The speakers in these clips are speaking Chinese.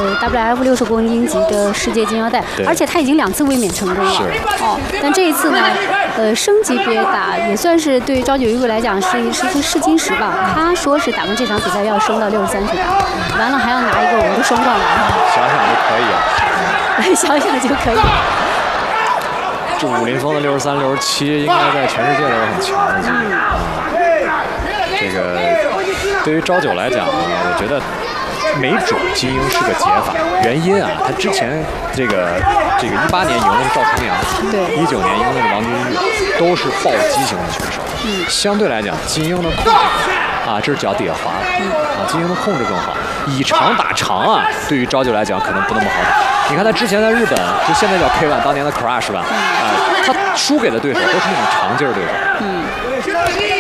WF 60公斤级的世界金腰带，而且他已经2次卫冕成功了。哦，但这一次呢，升级别打也算是对于朝九一贵来讲是一个试金石吧。他说是打完这场比赛要升到63去打，完了还要拿一个我们的双冠王。 想想就可以啊， 想想就可以。 这武林风的63、67应该在全世界都是很强的。这个对于朝九来讲呢，我觉得没准金鹰是个解法。原因啊，他之前这个18年赢的是赵重阳， 对 ，19年赢的是王金玉，都是暴击型的选手。相对来讲，金鹰的控制啊，这是脚底下滑啊，金鹰的控制更好。以长打长啊，对于朝九来讲可能不那么好打。你看他之前在日本，就现在叫 K1， 当年的 Crush 吧，他输给的对手都是那种长劲儿对手。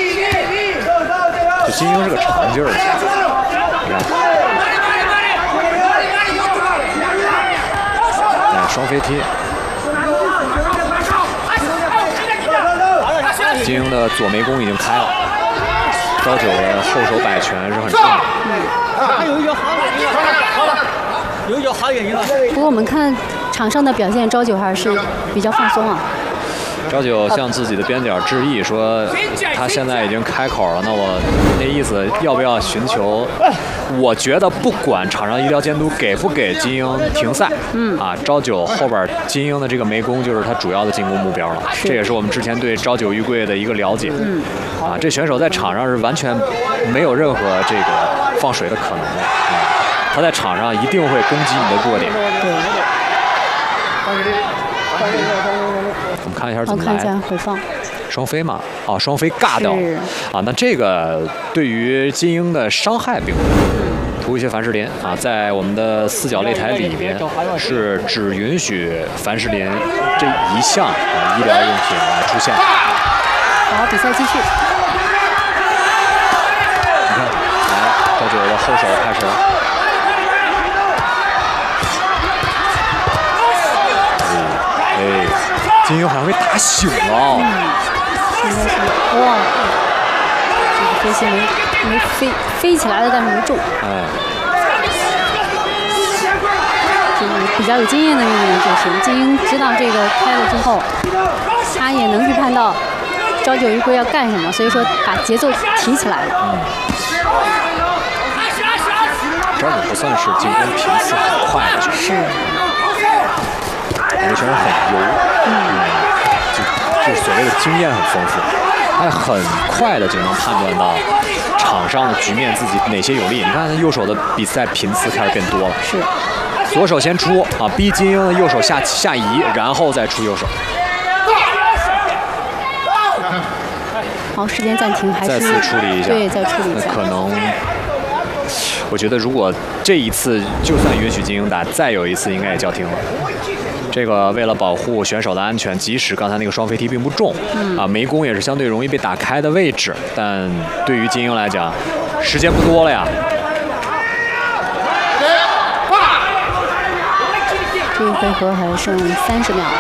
就金鹰是个长劲儿的，你看，双飞踢。金鹰的左楣弓已经开了，朝九的后手摆拳是很重的。 有一脚好点赢了。 不过我们看场上的表现，朝九还是比较放松啊。 朝九向自己的边角致意，说他现在已经开口了，那意思要不要寻求？我觉得不管场上医疗监督给不给金鹰停赛，朝九后边金鹰的这个楣弓就是他主要的进攻目标了。这也是我们之前对朝九玉贵的一个了解。这选手在场上是完全没有任何这个放水的可能的。他在场上一定会攻击你的弱点。我们看一下怎么来。 看一下回放。 双飞嘛，双飞尬掉啊，那这个对于金鹰的伤害并不大。图一些凡士林啊，在我们的4角擂台里边是只允许凡士林这一项医疗用品来出现。 好，比赛继续。 你看，来，朝九的后手开始了。金鹰好像被打醒了。 应该是哇，这个飞行没飞起来了，但是没中。这个比较有经验的运动员就是金鹰，知道这个开了之后，他也能预判到朝九玉贵要干什么，所以说把节奏提起来了。 朝九不算是进攻频次很快的选手，这个选手很油，就是所谓的经验很丰富，他很快的就能判断到场上的局面自己哪些有利。你看他右手的比赛频次开始变多了， 是左手先出啊，逼金鹰的右手下移，然后再出右手。 好，时间暂停，还是再次处理一下， 对，再处理一下。 可能，我觉得如果这一次就算允许金鹰打，再有一次应该也叫停了。这个为了保护选手的安全，即使刚才那个双飞踢并不重，楣弓也是相对容易被打开的位置，但对于金鹰来讲，时间不多了呀。 这一回合还剩30秒。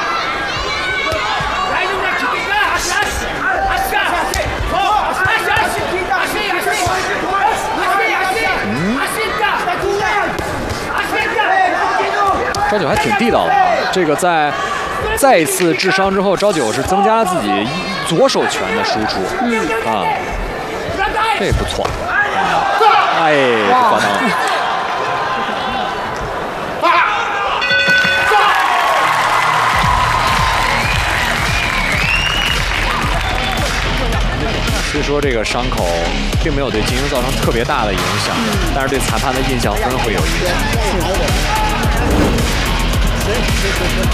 朝九还挺地道的啊！这个在再一次治伤之后，朝九是增加了自己左手拳的输出，这不错。挂档了。虽说这个伤口并没有对金鹰造成特别大的影响，但是对裁判的印象分会有影响。